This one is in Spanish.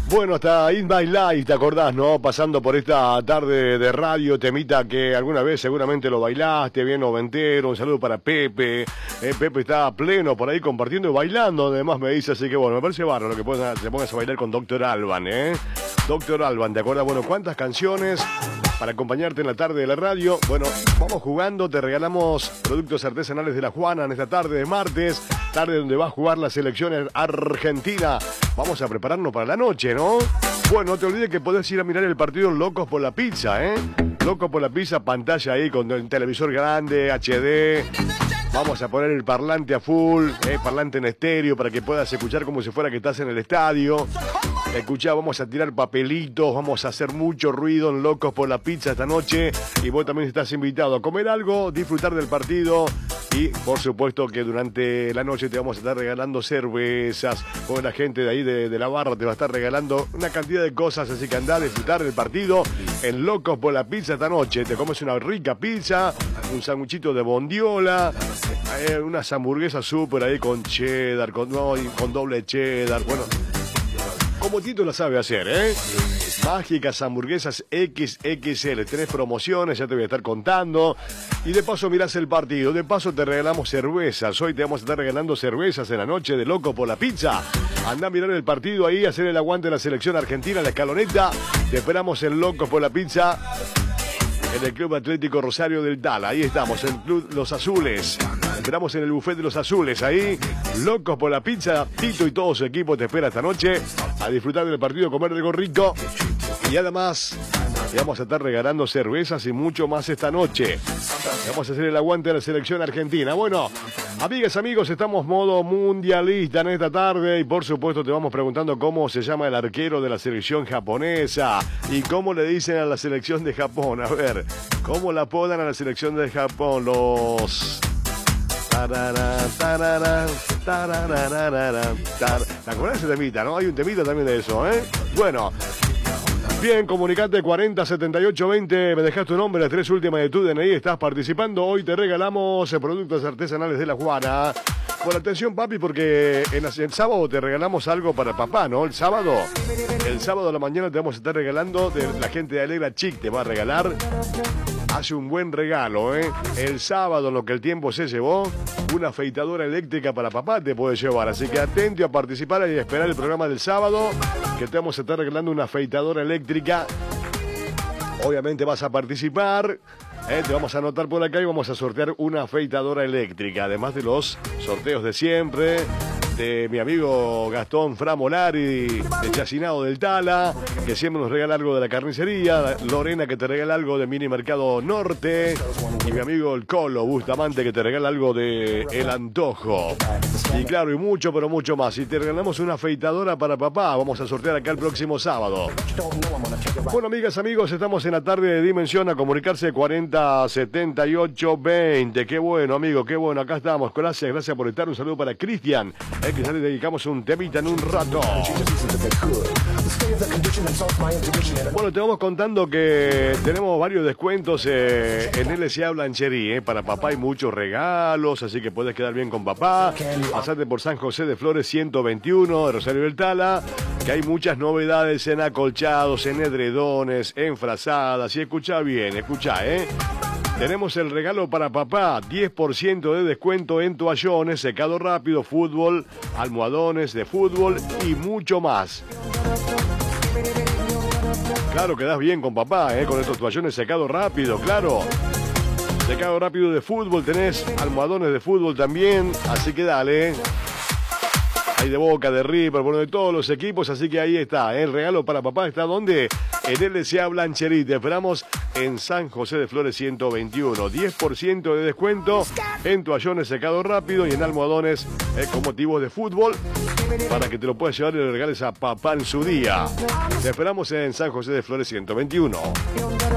Bueno, hasta In My Life, ¿te acordás, no? Pasando por esta tarde de radio, temita que alguna vez seguramente lo bailaste, bien noventero. Un saludo para Pepe. Pepe está pleno por ahí compartiendo y bailando, además me dice, así que bueno, me parece bárbaro que te pongas a bailar con Dr. Alban, ¿eh? Dr. Alban, ¿te acuerdas? Bueno, ¿cuántas canciones para acompañarte en la tarde de la radio? Bueno, vamos jugando, te regalamos productos artesanales de La Juana en esta tarde de martes, tarde donde va a jugar la selección argentina. Vamos a prepararnos para la noche, ¿no? Bueno, no te olvides que podés ir a mirar el partido Locos por la Pizza, ¿eh? Locos por la Pizza, pantalla ahí con el televisor grande, HD. Vamos a poner el parlante a full, parlante en estéreo para que puedas escuchar como si fuera que estás en el estadio. Escuchá, vamos a tirar papelitos, vamos a hacer mucho ruido en Locos por la Pizza esta noche. Y vos también estás invitado a comer algo, disfrutar del partido. Y por supuesto que durante la noche te vamos a estar regalando cervezas. Con la gente de ahí de la barra te va a estar regalando una cantidad de cosas. Así que andá a disfrutar del partido en Locos por la Pizza esta noche. Te comes una rica pizza, un sanguchito de bondiola, unas hamburguesas súper ahí con cheddar, con doble cheddar. Bueno, como Tito la sabe hacer, ¿eh? Mágicas hamburguesas XXL. Tenés promociones, ya te voy a estar contando. Y de paso mirás el partido. De paso te regalamos cervezas. Hoy te vamos a estar regalando cervezas en la noche de Loco por la Pizza. Andá a mirar el partido ahí, hacer el aguante de la selección argentina, la escaloneta. Te esperamos en Loco por la Pizza, en el Club Atlético Rosario del Tala. Ahí estamos, en el Club Los Azules. Esperamos en el buffet de Los Azules. Ahí, Locos por la Pizza. Tito y todo su equipo te espera esta noche a disfrutar del partido, comer algo rico. Y además, te vamos a estar regalando cervezas y mucho más esta noche. Vamos a hacer el aguante de la selección argentina. Bueno, amigas, amigos, estamos modo mundialista en esta tarde. Y por supuesto te vamos preguntando cómo se llama el arquero de la selección japonesa. Y cómo le dicen a la selección de Japón. A ver, ¿cómo la apodan a la selección de Japón? Los... ¿Te acuerdas de ese temita, no? Hay un temita también de eso, ¿eh? Bueno, bien, comunicate 40 78 20. Me dejas tu nombre, las tres últimas de tu DNI. Estás participando. Hoy te regalamos productos artesanales de La Juana. Por atención, papi, porque el sábado te regalamos algo para papá, ¿no? El sábado a la mañana te vamos a estar regalando, la gente de Alegra Chic te va a regalar. Hace un buen regalo, ¿eh? El sábado, en lo que el tiempo se llevó, una afeitadora eléctrica para papá te puede llevar. Así que atento a participar y a esperar el programa del sábado, que te vamos a estar regalando una afeitadora eléctrica. Obviamente vas a participar, te vamos a anotar por acá y vamos a sortear una afeitadora eléctrica. Además de los sorteos de siempre, de mi amigo Gastón Framolari, de Chacinado del Tala, que siempre nos regala algo de la carnicería. Lorena, que te regala algo de Mini Mercado Norte. Y mi amigo el Colo Bustamante, que te regala algo de El Antojo. Y claro, y mucho, pero mucho más. Y te regalamos una afeitadora para papá. Vamos a sortear acá el próximo sábado. Bueno, amigas, amigos, estamos en la tarde de Dimensión. A comunicarse 40 78 20. Qué bueno, amigo, qué bueno. Acá estamos. Gracias por estar. Un saludo para Cristian, que ya le dedicamos un temita en un rato. Bueno, te vamos contando que tenemos varios descuentos en LCA Blancherie. Para papá hay muchos regalos, así que puedes quedar bien con papá. Pasate por San José de Flores 121 de Rosario del Tala, que hay muchas novedades en acolchados, en edredones, en frazadas. Y escucha bien, tenemos el regalo para papá, 10% de descuento en toallones, secado rápido, fútbol, almohadones de fútbol y mucho más. Claro, quedás bien con papá, con estos toallones secado rápido, claro. Secado rápido de fútbol, tenés almohadones de fútbol también, así que dale. Hay de Boca, de River, bueno, de todos los equipos, así que ahí está, el regalo para papá está ¿dónde? En LCA Blancherie. Te esperamos en San José de Flores 121. 10% de descuento en toallones secado rápido y en almohadones con motivos de fútbol, para que te lo puedas llevar y le regales a papá en su día. Te esperamos en San José de Flores 121.